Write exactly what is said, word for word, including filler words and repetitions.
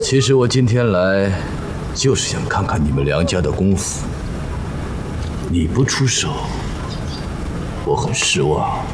其实我今天来，就是想看看你们梁家的功夫。你不出手，我很失望。